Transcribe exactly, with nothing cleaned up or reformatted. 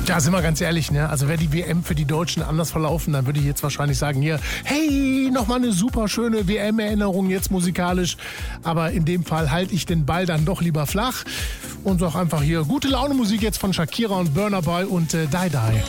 Ja, sind wir ganz ehrlich, ne? Also wäre die W M für die Deutschen anders verlaufen, dann würde ich jetzt wahrscheinlich sagen, hier, hey, nochmal eine super schöne W M-Erinnerung jetzt musikalisch. Aber in dem Fall halte ich den Ball dann doch lieber flach und sag einfach hier, gute Laune Musik jetzt von Shakira und Burna Boy und äh, Die Die.